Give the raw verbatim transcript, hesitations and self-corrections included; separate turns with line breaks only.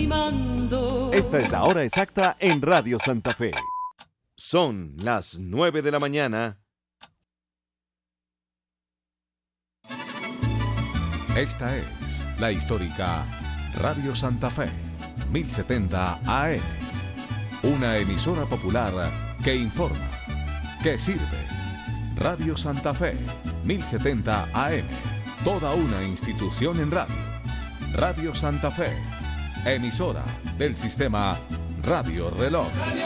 mimando.
Esta es la hora exacta en Radio Santa Fe. Son las nueve de la mañana.
Esta es la histórica Radio Santa Fe, mil setenta A M. Una emisora popular que informa, que sirve. Radio Santa Fe, mil setenta A M. Toda una institución en radio. Radio Santa Fe, emisora del sistema Radio Reloj.